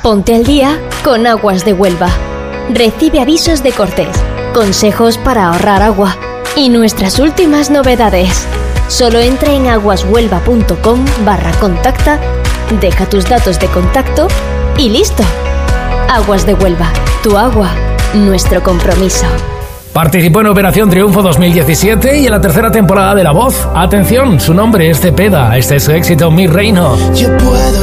Ponte al día con Aguas de Huelva. Recibe avisos de cortes, consejos para ahorrar agua y nuestras últimas novedades. Solo entra en aguashuelva.com/contacta, deja tus datos de contacto y listo. Aguas de Huelva, tu agua, nuestro compromiso. Participó en Operación Triunfo 2017 y en la tercera temporada de La Voz. Atención, su nombre es Cepeda. Este es su éxito, Mi Reino.